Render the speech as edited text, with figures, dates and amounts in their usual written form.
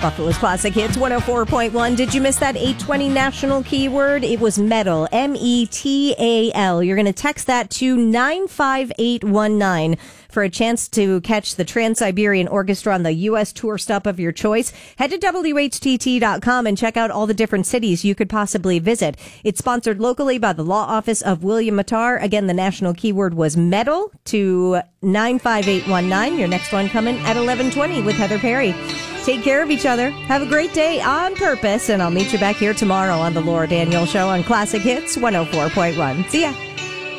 Buffalo's Classic Hits 104.1. Did you miss that 820 national keyword? It was metal, METAL. You're going to text that to 95819 for a chance to catch the Trans-Siberian Orchestra on the U.S. tour stop of your choice. Head to WHTT.com and check out all the different cities you could possibly visit. It's sponsored locally by the Law Office of William Mattar. Again, the national keyword was metal to 95819. Your next one coming at 1120 with Heather Perry. Take care of each other. Have a great day on purpose, and I'll meet you back here tomorrow on the Laura Daniel Show on Classic Hits 104.1. See ya.